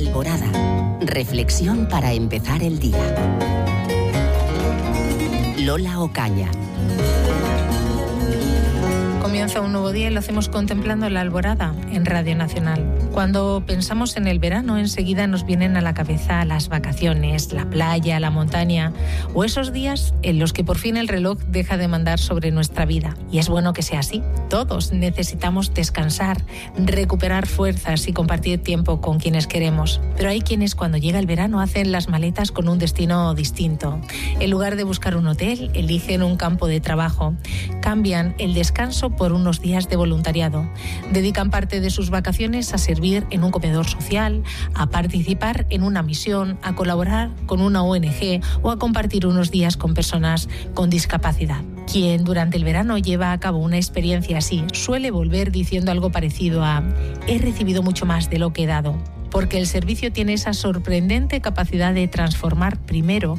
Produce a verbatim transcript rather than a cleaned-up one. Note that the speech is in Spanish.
Alborada. Reflexión para empezar el día. Lola Ocaña. Comienza un nuevo día y lo hacemos contemplando la alborada en Radio Nacional. Cuando pensamos en el verano, enseguida nos vienen a la cabeza las vacaciones, la playa, la montaña o esos días en los que por fin el reloj deja de mandar sobre nuestra vida. Y es bueno que sea así. Todos necesitamos descansar, recuperar fuerzas y compartir tiempo con quienes queremos. Pero hay quienes cuando llega el verano hacen las maletas con un destino distinto. En lugar de buscar un hotel, eligen un campo de trabajo. Cambian el descanso por unos días de voluntariado. Dedican parte de sus vacaciones a servir en un comedor social, a participar en una misión, a colaborar con una O N Ge o a compartir unos días con personas con discapacidad. Quien durante el verano lleva a cabo una experiencia así suele volver diciendo algo parecido a «he recibido mucho más de lo que he dado». Porque el servicio tiene esa sorprendente capacidad de transformar primero